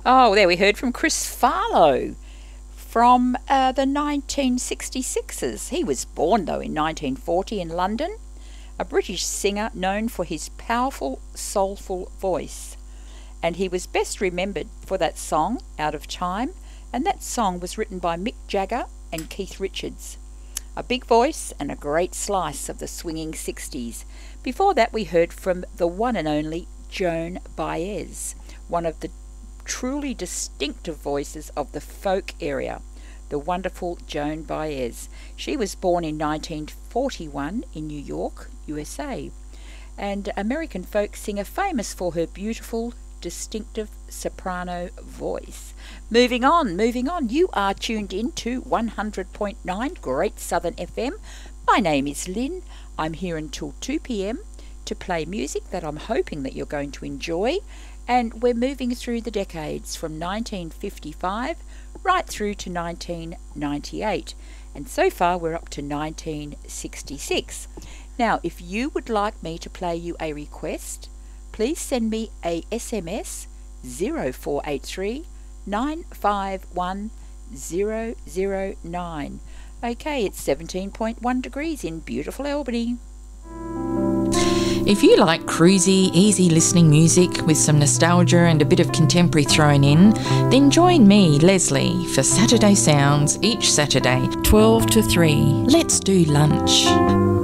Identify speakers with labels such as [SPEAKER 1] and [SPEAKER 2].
[SPEAKER 1] Oh, there we heard from Chris Farlow from the 1966s. He was born, though, in 1940 in London, a British singer known for his powerful, soulful voice. And he was best remembered for that song, Out of Time, and that song was written by Mick Jagger and Keith Richards. A big voice and a great slice of the swinging 60s. Before that we heard from the one and only Joan Baez, one of the truly distinctive voices of the folk area, the wonderful Joan Baez. She was born in 1941 in New York, USA, and American folk singer famous for her beautiful, distinctive soprano voice. Moving on. You are tuned in to 100.9 Great Southern FM. My name is Lynn. I'm here until 2 p.m. to play music that I'm hoping that you're going to enjoy. And we're moving through the decades from 1955 right through to 1998. And so far we're up to 1966. Now, if you would like me to play you a request, please send me a SMS 0483 951 009. Okay, it's 17.1 degrees in beautiful Albany.
[SPEAKER 2] If you like cruisy, easy listening music with some nostalgia and a bit of contemporary thrown in, then join me, Leslie, for Saturday Sounds each Saturday, 12 to 3. Let's do lunch.